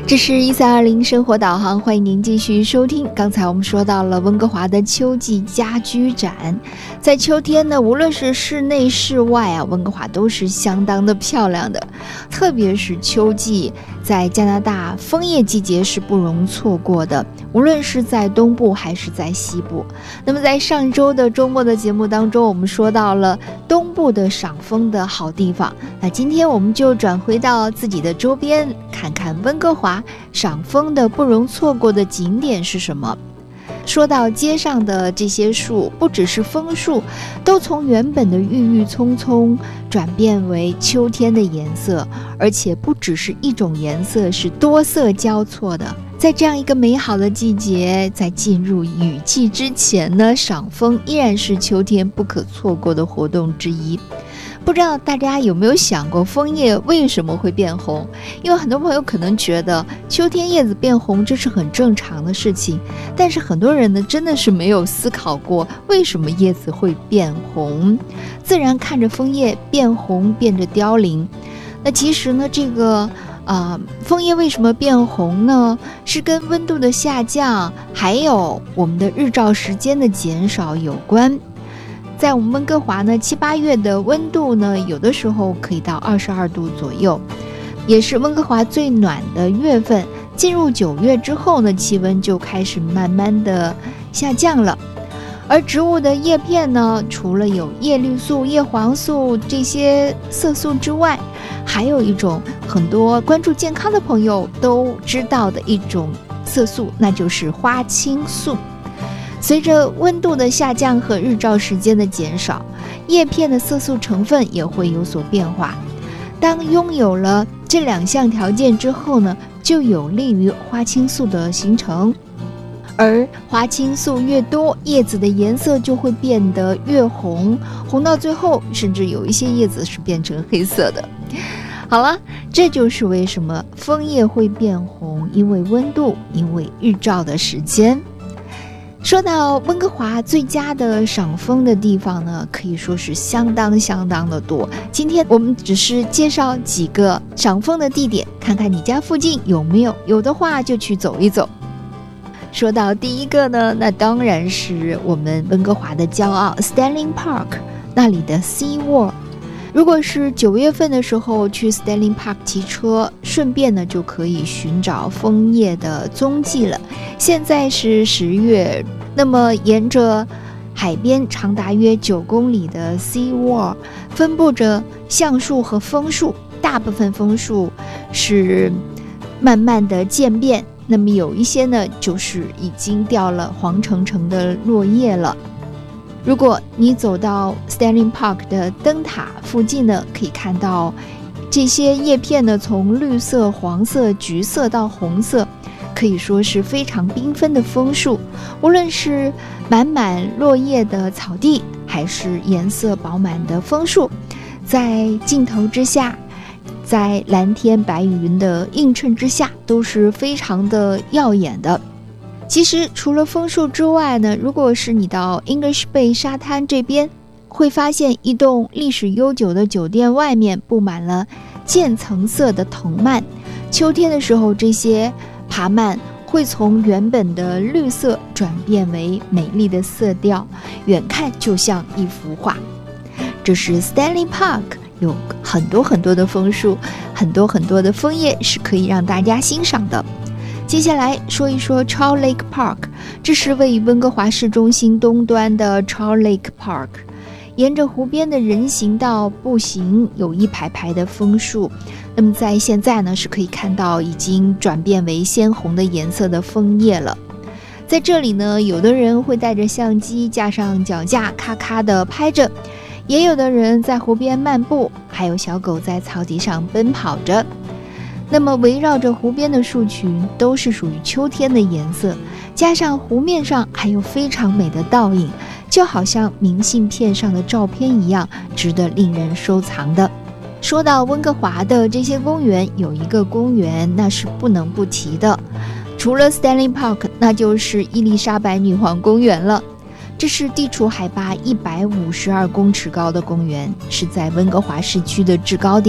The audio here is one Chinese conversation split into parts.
这是1320生活导航，欢迎您继续收听。刚才我们说到了温哥华的秋季家居展，在秋天呢，无论是室内室外啊，温哥华都是相当的漂亮的。特别是秋季，在加拿大枫叶季节是不容错过的，无论是在东部还是在西部。那么在上周的周末的节目当中，我们说到了东部的赏枫的好地方，那今天我们就转回到自己的周边，看看温哥华赏枫的不容错过的景点是什么。说到街上的这些树，不只是枫树，都从原本的郁郁葱葱转变为秋天的颜色，而且不只是一种颜色，是多色交错的。在这样一个美好的季节，在进入雨季之前呢，赏枫依然是秋天不可错过的活动之一。不知道大家有没有想过枫叶为什么会变红？因为很多朋友可能觉得秋天叶子变红这是很正常的事情，但是很多人呢真的是没有思考过为什么叶子会变红。自然看着枫叶变红变着凋零，那其实呢这个枫叶为什么变红呢？是跟温度的下降还有我们的日照时间的减少有关。在我们温哥华呢，7、8月的温度呢，有的时候可以到22度左右，也是温哥华最暖的月份。进入9月之后呢，气温就开始慢慢的下降了。而植物的叶片呢，除了有叶绿素、叶黄素这些色素之外，还有一种很多关注健康的朋友都知道的一种色素，那就是花青素。随着温度的下降和日照时间的减少，叶片的色素成分也会有所变化。当拥有了这2项条件之后呢，就有利于花青素的形成。而花青素越多，叶子的颜色就会变得越红，红到最后甚至有一些叶子是变成黑色的。好了，这就是为什么枫叶会变红，因为温度，因为日照的时间。说到温哥华最佳的赏枫的地方呢，可以说是相当的多。今天我们只是介绍几个赏枫的地点，看看你家附近有没有，有的话就去走一走。说到第一个呢，那当然是我们温哥华的骄傲 Stanley Park 那里的 Sea Wall。如果是9月份的时候去 Stanley Park 骑车，顺便呢就可以寻找枫叶的踪迹了。现在是10月，那么沿着海边长达约9公里的 Sea Wall 分布着橡树和枫树，大部分枫树是慢慢的渐变，那么有一些呢就是已经掉了黄澄澄的落叶了。如果你走到 Stanley Park 的灯塔附近呢，可以看到这些叶片呢从绿色、黄色、橘色到红色，可以说是非常缤纷的枫树。无论是满满落叶的草地，还是颜色饱满的枫树，在镜头之下，在蓝天白云的映衬之下，都是非常的耀眼的。其实除了枫树之外呢，如果是你到 English Bay 沙滩这边，会发现一栋历史悠久的酒店外面布满了渐层色的藤蔓。秋天的时候，这些爬蔓会从原本的绿色转变为美丽的色调，远看就像一幅画。这是 Stanley Park， 有很多的枫树，很多的枫叶是可以让大家欣赏的。接下来说一说 Trout Lake Park， 这是位于温哥华市中心东端的 Trout Lake Park。沿着湖边的人行道步行，有一排排的枫树。那么在现在呢，是可以看到已经转变为鲜红的颜色的枫叶了。在这里呢，有的人会带着相机，架上脚架，咔咔的拍着；也有的人在湖边漫步，还有小狗在草地上奔跑着。那么围绕着湖边的树群都是属于秋天的颜色，加上湖面上还有非常美的倒影，就好像明信片上的照片一样，值得令人收藏的。说到温哥华的这些公园，有一个公园那是不能不提的，除了 Stanley Park， 那就是伊丽莎白女皇公园了。这是地处海拔152公尺高的公园，是在温哥华市区的制高点，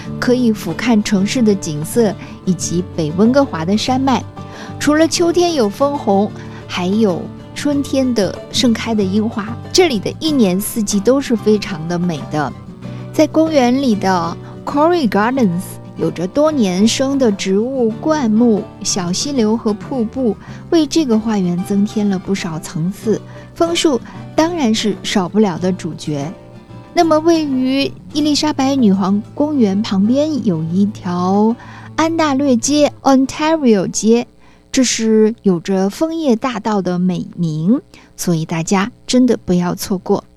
可以俯瞰城市的景色以及北温哥华的山脉。除了秋天有枫红，还有春天的盛开的樱花，这里的一年四季都是非常的美的。在公园里的 Corey Gardens 有着多年生的植物、灌木、小溪流和瀑布，为这个花园增添了不少层次。枫树当然是少不了的主角。那么位于伊丽莎白女皇公园旁边有一条安大略街 Ontario 街，这是有着枫叶大道的美名，所以大家真的不要错过。